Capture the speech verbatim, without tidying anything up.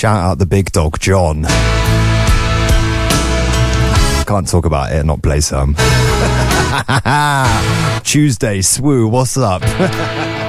Shout out the big dog, John. Can't talk about it and not play some. Tuesday, Swoo, what's up?